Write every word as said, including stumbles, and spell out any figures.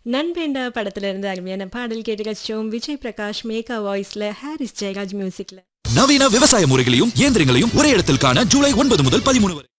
நண்பேண்டா படத்துல இருந்து அருமையான பாடல் கேட்டு கழிச்சோம். விஜய் பிரகாஷ் மேகா வாய்ஸ்ல, ஹாரிஸ் ஜெயராஜ் மியூசிக்ல. நவீன விவசாய முறைகளையும் இயந்திரங்களையும் ஒரே இடத்தில் காண ஜூலை ஒன்பது முதல் பதிமூணு வரை